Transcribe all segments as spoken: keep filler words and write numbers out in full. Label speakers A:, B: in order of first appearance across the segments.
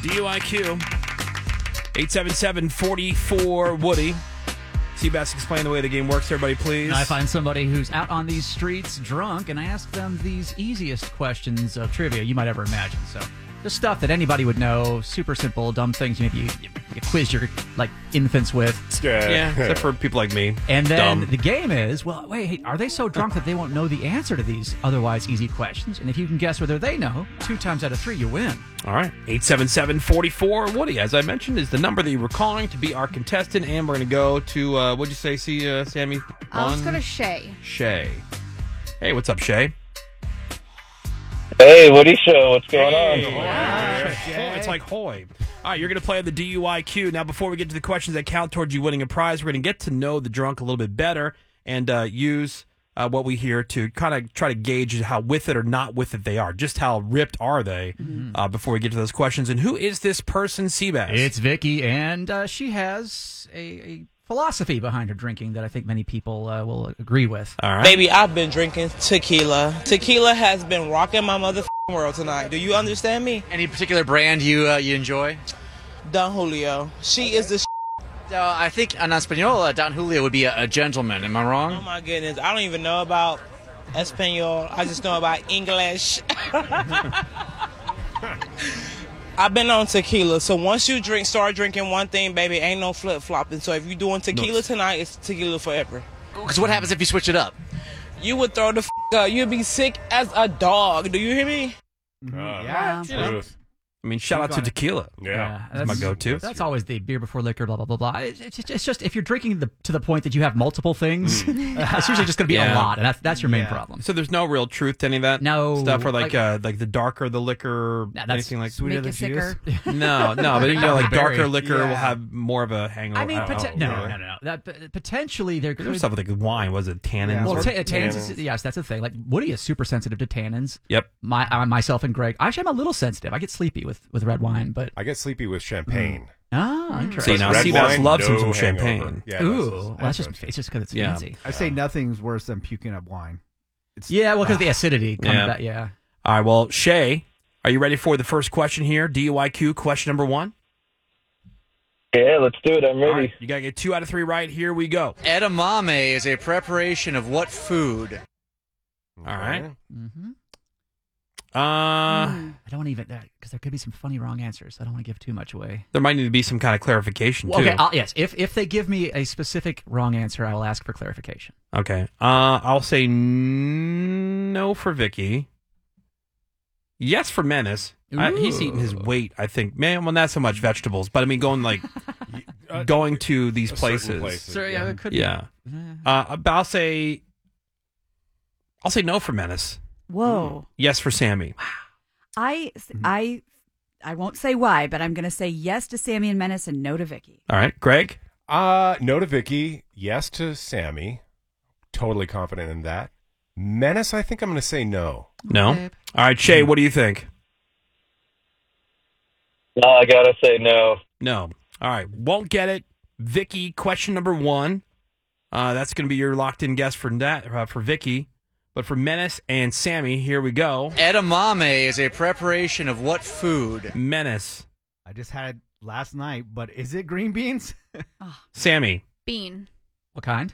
A: D U I Q. eight seven seven, four four, Woody. Seabass, explain the way the game works, everybody, please.
B: I find somebody who's out on these streets drunk, and I ask them these easiest questions of trivia you might ever imagine. So, just stuff that anybody would know, super simple, dumb things maybe you, you, you quiz your like infants with.
A: Yeah, yeah, except for people like me.
B: And then
A: Dumb.
B: the game is, well, wait, hey, are they so drunk that they won't know the answer to these otherwise easy questions? And if you can guess whether they know, two times out of three, you win.
A: All right. eight seven seven, four four, Woody, as I mentioned, is the number that you were calling to be our contestant. And we're going to go to, uh, what'd you say, see, uh, Sammy?
C: Uh, let's
A: One?
C: go to Shay.
A: Shay. Hey, what's up, Shay?
D: Hey, Woody Show, what's going
A: Hey.
D: on?
A: Oh, it's like hoy. All right, you're going to play the D U I Q. Now, before we get to the questions that count towards you winning a prize, we're going to get to know the drunk a little bit better and uh, use uh, what we hear to kind of try to gauge how with it or not with it they are. Just how ripped are they
B: Mm-hmm.
A: uh, before we get to those questions. And who is this person, Seabass?
B: It's Vicky, and uh, she has a, a philosophy behind her drinking that I think many people uh, will agree with.
A: All right.
E: Baby, I've been drinking tequila. Tequila has been rocking my mother world tonight. Do you understand me?
F: Any particular brand you uh, you enjoy?
E: Don Julio. She is the sh-
F: Uh, I think en español, uh, Don Julio would be a, a gentleman. Am I wrong?
E: Oh my goodness. I don't even know about Espanol. I just know about English. I've been on tequila, so once you drink, start drinking one thing, baby, ain't no flip flopping. So if you're doing tequila tonight, it's tequila forever.
F: Because what happens if you switch it up?
E: You would throw the f up. You'd be sick as a dog. Do you hear me?
B: Yeah.
G: Truth.
A: I mean, shout out to tequila.
G: Yeah.
A: That's my go-to.
B: That's always the beer before liquor, blah, blah, blah, blah. It's, it's, it's just, if you're drinking the, to the point that you have multiple things, it's usually just going to be
A: Yeah.
B: a lot, and that's, that's your main
A: Yeah.
B: problem.
A: So there's no real truth to any of that
B: No,
A: stuff, or like
B: like-
A: uh, like the darker the liquor,
B: Nah, that's
A: anything like
B: sweeter
C: Make
B: the
C: you
B: juice.
C: sicker.
A: no, no, but you know, like
B: Berry.
A: darker liquor will
G: Yeah.
A: have more of a hangover.
B: I mean,
A: don't
B: poten-
A: know.
B: no,
A: Really.
B: no, no, no. That, p- potentially there could
A: There's stuff like wine. Was it tannins?
B: Well,
A: or-
B: ta- tannins, is,
G: Tannins.
B: yes, that's the thing. Like Woody is super sensitive to tannins.
A: Yep.
B: My, uh, myself and Greg. Actually, I'm a little sensitive. I get sleepy with, with red wine, but
G: I get sleepy with champagne.
B: ah, interesting.
A: See, now
G: Red
A: Seabass
G: wine,
A: loves him
G: no
A: some
G: hangover.
A: champagne.
G: Yeah,
B: Ooh,
G: that's-
B: well, that's just
G: that's
B: it's just because it's
A: Yeah.
B: fancy.
H: I say nothing's worse than puking up wine. It's,
B: Yeah, well, because the acidity coming
A: Yeah.
B: back. Yeah.
A: All right. Well, Shay, are you ready for the first question here? D U I Q question number one.
D: Yeah, let's do it. I'm
A: All
D: ready.
A: right, you gotta get two out of three right. Here we go.
F: Edamame is a preparation of what food?
A: All right.
B: Mm-hmm.
A: Uh,
B: I don't want to even because there could be some funny wrong answers. I don't want to give too much away.
A: there might need to be some kind of clarification too.
B: Okay. I'll, yes. If if they give me a specific wrong answer, I will ask for clarification.
A: Okay. Uh, I'll say n- no for Vicky. Yes for Menace. Uh, he's eating his weight, I think. Man, well, not so much vegetables, but I mean, going like
G: Uh,
A: going to these
G: certain
A: places.
G: places.
B: So yeah, it could.
A: Yeah.
B: Be.
A: Uh, but I'll say, I'll say no for Menace.
I: Whoa.
A: Yes for Sammy.
I: I, I, I won't say why, but I'm going to say yes to Sammy and Menace and no to Vicky.
A: All right, Greg.
G: Uh, no to Vicky. Yes to Sammy. Totally confident in that. Menace, I think I'm going to say no.
A: No.
B: Okay.
A: All right, Shay. What do you think?
D: No, I gotta say no.
A: No. All right. Won't get it. Vicky. Question number one. Uh, that's going to be your locked-in guess for that uh, for Vicky. But for Menace and Sammy, here we go.
F: Edamame is a preparation of what food?
A: Menace.
H: I just had it last night, but is it green beans?
A: Sammy.
C: Bean.
B: What kind?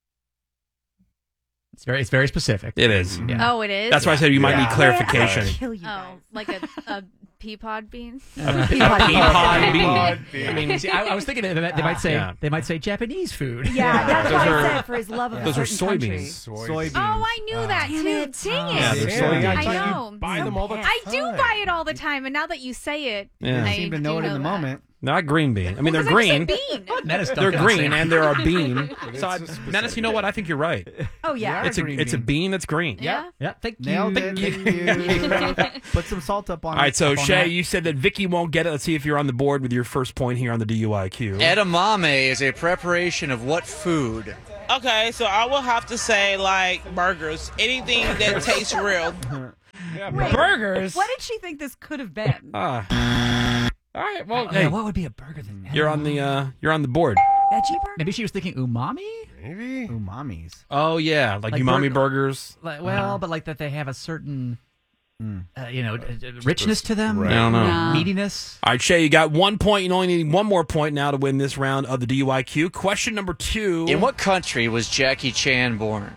B: It's very it's very specific.
A: It is.
B: Yeah.
C: Oh, it is?
A: That's why I said you might
G: Yeah.
A: need clarification.
I: Kill you
C: Oh,
I: guys.
C: like a, a pea pod bean?
B: Uh,
A: Peapod bean.
B: I mean, see, I, I was thinking they might, they might say
A: Yeah.
B: they might say Japanese food.
I: Yeah, that's
A: Those
I: what
A: are-
I: I said for his love of a
A: those are
I: certain country.
A: soybeans.
H: Soybeans.
C: Oh, I knew that
I: Damn
C: too.
I: it.
C: Dang
A: Yeah,
C: it.
A: they're
G: Yeah,
A: soybeans.
G: I thought
C: I
G: you
C: know.
G: buy
I: So
G: them all the
I: pissed.
C: I do buy it all the time, and now that you say it,
A: Yeah.
H: You
C: I
H: seem to
C: do
H: know it in the
C: that.
H: moment.
A: Not green bean. I mean, they're
C: Well, 'cause I
A: green.
C: just said bean.
B: Menace
A: They're
B: Duncan
A: green,
B: Sam.
A: and they're a bean.
G: It's
A: So, I,
G: a specific
A: Menace, you know what? I think you're right.
I: Oh, yeah.
A: It's a
H: green
A: it's a
H: bean.
A: bean that's green.
C: Yeah.
B: Yeah, thank you.
H: Nailed it.
B: Thank you.
H: Put some salt up on
A: All right, so
H: up on
A: Shay,
H: that.
A: you said that Vicky won't get it. Let's see if you're on the board with your first point here on the D U I Q.
F: Edamame is a preparation of what food?
E: Okay, so I will have to say, like, burgers. Anything that tastes real.
I: Wait,
A: Burgers.
I: What did she think this could have been?
A: Ah. All right. Well,
B: Oh,
A: hey,
B: yeah, what would be a burger then?
A: you're on the uh, you're on the board.
I: Veggie burger?
B: Maybe she was thinking umami.
G: Maybe.
H: Umamis.
A: Oh yeah, like,
B: Like
A: umami
B: burger-
A: burgers.
B: Like, well, but like that they have a certain uh, you know, d- d- richness to them,
G: Right.
A: I don't know.
C: No.
B: meatiness.
A: All right, Shay, you got one point. You only need one more point now to win this round of the D U I Q. Question number two.
F: In what country was Jackie Chan born?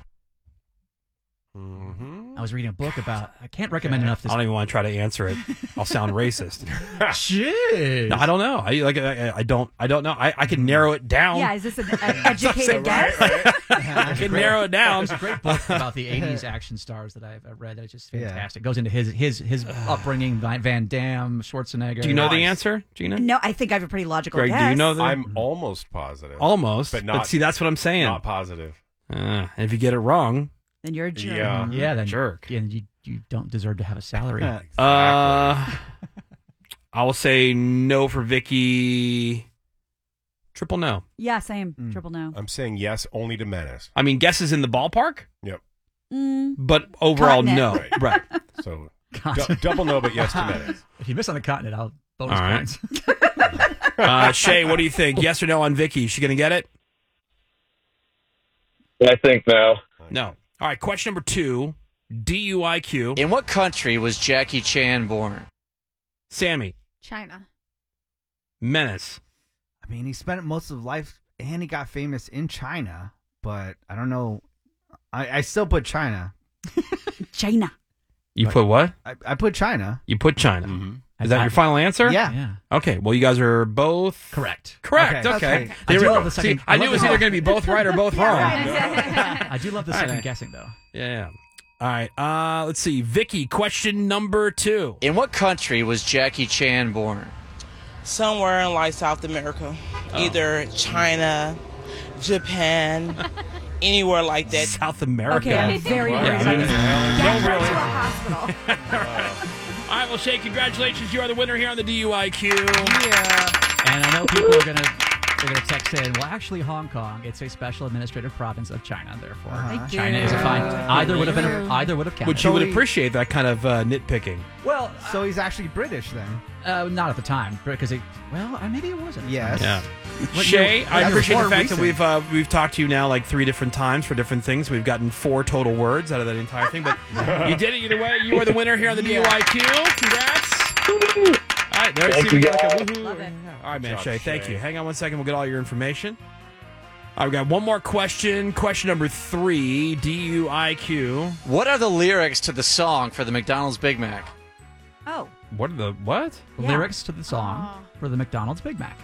B: I was reading a book about. I can't recommend enough
A: I
B: this.
A: don't even want to try to answer it. I'll sound racist.
B: Shit.
A: No, I don't know. I like. I, I don't. I don't know. I, I can narrow it down.
I: Yeah, is this an, an educated guess?
A: I can narrow it down.
B: There's a great book about the eighties action stars that I've I've read that is just
H: Yeah.
B: fantastic. Goes into his his his upbringing, Van Van Damme, Schwarzenegger.
A: Do you know the answer, Gina?
I: No, I think I have a pretty logical
A: Greg,
I: guess.
A: do you know the?
G: I'm almost positive.
A: Almost,
G: But not-
A: see, that's what I'm saying.
G: Not positive.
A: Uh, and if you get it wrong,
I: Then you're a jerk.
G: Yeah.
B: Yeah, then
A: Jerk.
B: And you you don't deserve to have a salary.
A: uh, I will say no for Vicky. Triple no.
I: Yeah, same.
H: Mm.
I: Triple no.
G: I'm saying yes only to Menace.
A: I mean, guesses in the ballpark,
G: Yep.
I: Mm.
A: but overall,
I: Continent.
A: no.
G: Right.
A: Right.
G: So
B: Continent.
G: du- double no, but yes to Menace.
B: If you miss on the continent, I'll bonus
A: All right.
B: points.
A: Uh, Shay, what do you think? Yes or no on Vicky? Is she going to get it?
D: I think no.
A: No. All right. Question number two. D U I Q.
F: In what country was Jackie Chan born?
A: Sammy.
C: China.
A: Menace.
H: I mean, he spent most of life and he got famous in China, but I don't know. I, I still put China.
I: China.
A: You
H: But-
A: put what?
H: I, I put China.
A: You put China.
G: Mm-hmm.
A: Is that your final answer?
H: Yeah.
B: Yeah.
A: Okay. Well, you guys are both
B: Correct.
A: correct.
H: Okay.
A: Okay.
H: Okay.
A: They
B: I do
A: were-
B: love the
A: see,
B: second-
A: I
B: I
A: knew
B: love
A: it was
B: the-
A: either going to be both right or both wrong.
B: I do love the
A: All
B: second
A: right.
B: guessing, though.
A: Yeah. All right. Uh, let's see. Vicky, question number two.
F: In what country was Jackie Chan born?
E: Somewhere in like South America,
A: Oh.
E: either China, Japan, anywhere like that.
A: South America.
I: Okay, I'm very
G: Wow.
I: worried.
A: Yeah, I mean,
I: Get
A: don't
I: her
A: really.
I: to a hospital.
A: All right. Well, Shay, congratulations. You are the winner here on the D U I Q.
B: And I know people are gonna they're gonna text in. Well, actually, Hong Kong, it's a special administrative province of China. Therefore,
H: Uh-huh.
B: China is a fine. Either would have been. A, either would have counted.
A: Which you would
H: Totally.
A: appreciate that kind of uh, nitpicking.
B: well,
H: So he's actually British then.
B: uh, not at the time because it. Well, uh, maybe it wasn't.
H: Yes.
A: Yeah.
B: What
A: Shay,
B: year-
A: I
H: That was
A: appreciate the
H: more
A: fact that
H: recent.
A: we've uh, we've talked to you now like three different times for different things. We've gotten four total words out of that entire thing, but you did it either way. You are the winner here on the D U I Q. Congrats. All right, there's
D: Thank
A: see, we
D: you,
A: got like a
D: guys.
A: woohoo.
I: Love it.
A: All right, man,
G: Good job,
A: Shay, thank
G: Shay.
A: you. Hang on one second. We'll get all your information. All right, we got one more question. Question number three, D U I Q.
F: What are the lyrics to the song for the McDonald's Big Mac?
I: Oh.
A: What are the what?
B: The
I: Yeah.
B: lyrics to the song
C: Oh.
B: for the McDonald's Big Mac.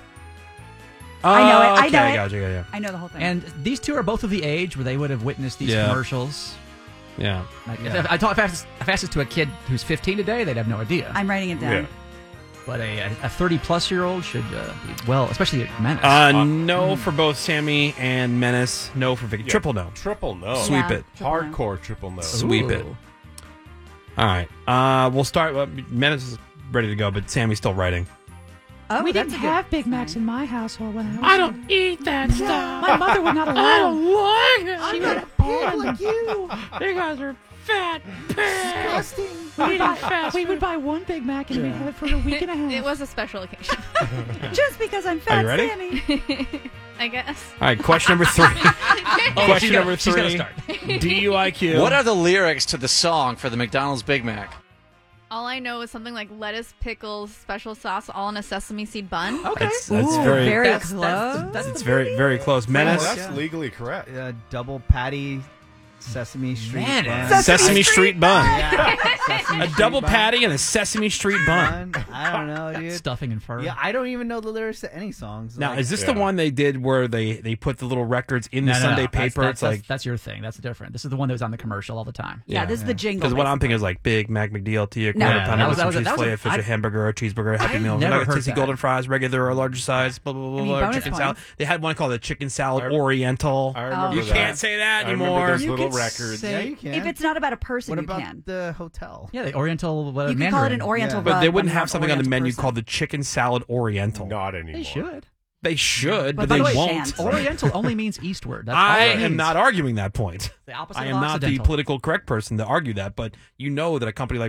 I: I know it, I
A: Okay,
I: know
A: I
I: it.
A: got you. Yeah, yeah.
I: I know the whole thing.
B: And these two are both of the age where they would have witnessed these
A: Yeah.
B: commercials.
A: Yeah.
B: Like,
H: Yeah.
B: if, I talk, if, I asked, if I asked this to a kid who's fifteen today, they'd have no idea.
I: I'm writing it down.
G: Yeah.
B: But a a thirty-plus year old should uh, be well, especially at Menace.
A: Uh, no for both Sammy and Menace. No for Vicky.
G: Yeah.
A: Triple no.
G: Triple no.
A: Sweep
I: Yeah,
A: it.
I: triple no.
G: Hardcore triple no.
A: Sweep it.
B: Ooh.
A: All right. Uh, we'll start. Uh, Menace is ready to go, but Sammy's still writing.
I: Oh,
J: we
I: that's
J: didn't
I: a good
J: have Big Macs in my household when I was
C: I don't eat that stuff.
J: My mother would not allow.
C: I don't like it.
J: She would pig like you.
C: You guys are fat pigs.
J: We would, buy,
C: fast
J: we would
C: food.
J: buy one Big Mac and we'd have it for a week and a half.
C: It was a special occasion,
I: Just because I'm
A: Are
I: fat,
A: you ready?
I: Sammy.
C: I guess.
A: All right. Question number three.
B: Oh,
A: question
B: she's gonna-
A: number
B: she's gonna
A: three.
B: start.
A: D U I Q.
F: What are the lyrics to the song for the McDonald's Big Mac?
C: All I know is something like lettuce, pickles, special sauce, all in a sesame seed bun.
B: Okay.
A: That's, that's
I: Ooh,
A: very.
I: very
B: That's-
I: close.
B: that's- that's
A: it's very very close. Menace.
G: Well, that's legally correct.
H: Uh, double patty, Sesame Street
B: Man,
H: bun.
B: it's-
A: Sesame Street bun.
H: Yeah. Sesame
A: A
H: Street
A: double
H: bun.
A: patty and a Sesame Street bun.
H: Bun. I don't know, dude.
B: Stuffing and fur.
H: Yeah, I don't even know the lyrics to any songs.
A: Now,
H: Like,
A: is this the
G: Yeah.
A: one they did where they, they put the little records in
B: No,
A: the
B: no, no.
A: Sunday
B: That's-
A: paper?
B: That's,
A: it's
B: that's,
A: like
B: that's your thing. That's different. This is the one that was on the commercial all the time.
I: Yeah, this is the jingle.
A: because what I'm
I: basically.
A: thinking is like Big Mac McDeal to you,
I: No.
A: quarter
I: Yeah,
A: pounder
B: that
A: with
B: was-
A: some
B: that was a-
A: cheese
B: that was a-
A: fillet, fish, a
B: I-
A: hamburger, a cheeseburger, a Happy
B: I've
A: Meal,
B: never
A: nuggets,
B: heard
A: tasty
B: that.
A: golden fries, regular or larger size, blah blah blah,
I: I
A: blah,
I: mean,
A: blah
I: bonus
A: chicken
I: points.
A: salad. They had one called the chicken salad
G: I-
A: Oriental.
G: I remember
A: You
G: that.
A: can't say that
G: I remember
A: anymore.
G: those
H: You
G: little
H: can
G: records.
H: say- Yeah, you can.
I: If it's not about a person,
H: what
I: you
H: about
I: can.
H: the hotel?
B: Yeah, the Oriental. Uh,
I: You can
B: Mandarin.
I: call it an Oriental
H: Yeah.
A: But
I: rug
A: they
I: when
A: wouldn't
I: you're
A: have
I: an
A: something on the
I: Oriental
A: menu
I: person.
A: called the chicken salad Oriental.
G: Not anymore.
B: They should.
A: They should, but,
B: by
A: they
B: the way,
A: won't.
I: shan't.
B: Oriental only means eastward. That's
A: I
B: all it
A: am
B: means.
A: not arguing that point.
B: The opposite
A: I
B: of
A: am not the
B: Occidental.
A: political correct person to argue that, but you know that a company like